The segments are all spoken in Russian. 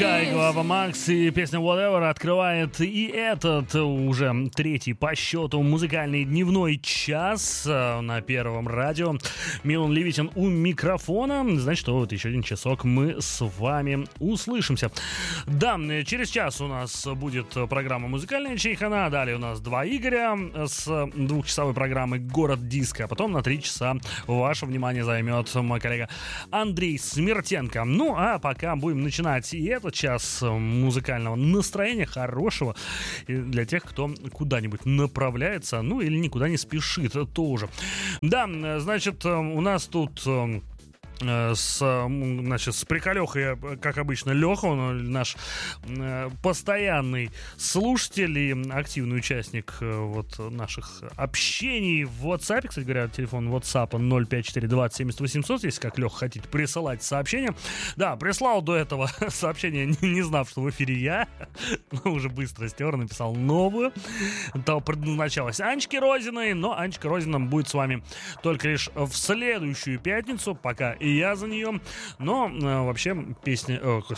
Кайго, Ава Макс и песня Whatever открывает и этот уже третий по счету музыкальный дневной час на Первом радио. Милан Левитин у микрофона. Значит, что вот еще один часок мы с вами услышимся. Да, через час у нас будет программа «Музыкальная чайхана». Далее у нас два Игоря с двухчасовой программой «Город диска». А потом на 3 часа ваше внимание займет мой коллега Андрей Смертенко. Ну, а пока будем начинать и этот час музыкального настроения хорошего для тех, кто куда-нибудь направляется, ну или никуда не спешит тоже. Да, значит, у нас тут... с Приколехой, как обычно, Леха, он наш постоянный слушатель и активный участник вот наших общений в WhatsApp. Кстати говоря, телефон WhatsApp 054-20-70-800, если, как Леха, хотите присылать сообщения. Да, прислал до этого сообщение, не знав, что в эфире я, но уже быстро стер, написал новую. То предназначалось Анечке Розиной, но Анечка Розина будет с вами только лишь в следующую пятницу, пока и я за нее. Но вообще песня,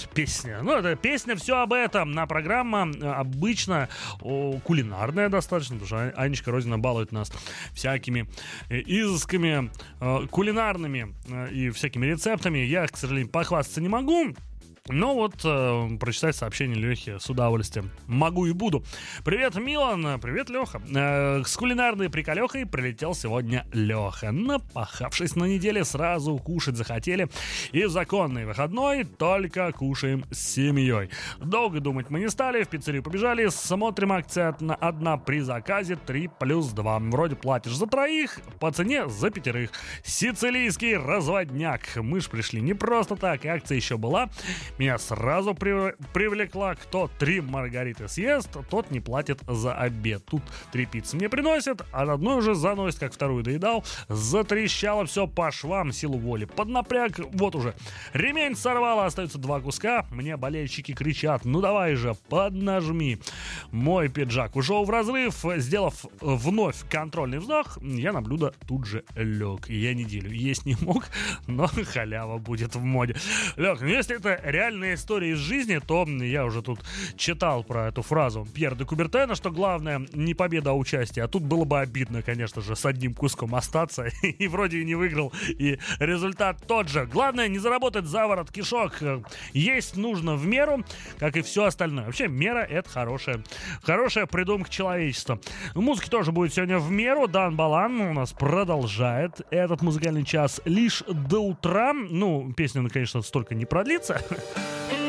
ну это песня «Все об этом». На программа обычно кулинарная достаточно, потому что Анечка Розина балует нас всякими изысками кулинарными и всякими рецептами. Я, к сожалению, похвастаться не могу. Но вот прочитать сообщение Лехи с удовольствием могу и буду. Привет, Милан, привет, Леха. С кулинарной приколехой прилетел сегодня Леха. Напахавшись на неделе, сразу кушать захотели. И в законный выходной только кушаем с семьей. Долго думать мы не стали, в пиццерию побежали. Смотрим, акция одна при заказе 3+2. Вроде платишь за троих, по цене за 5. Сицилийский разводняк. Мы ж пришли не просто так, акция еще была. Меня сразу привлекла, кто 3 маргариты съест, тот не платит за обед. Тут 3 пиццы мне приносят, а одной уже заносит, как вторую доедал. Затрещало все по швам, силу воли. Поднапряг, вот уже ремень сорвало, остаются 2 куска. Мне болельщики кричат: ну давай же, поднажми. Мой пиджак ушел в разрыв. Сделав вновь контрольный вздох, я на блюдо тут же лег. Я неделю есть не мог, но халява будет в моде. Лег, ну если это реальная история из жизни, то я уже тут читал про эту фразу Пьера де Кубертена, что главное не победа, а участие. А тут было бы обидно, конечно же, с одним куском остаться. И вроде и не выиграл, и результат тот же. Главное не заработать заворот кишок. Есть нужно в меру, как и все остальное. Вообще, мера — это хорошая придумка человечества. Музыки тоже будет сегодня в меру. Дан Балан у нас продолжает этот музыкальный час лишь до утра. Ну, песня, конечно, столько не продлится.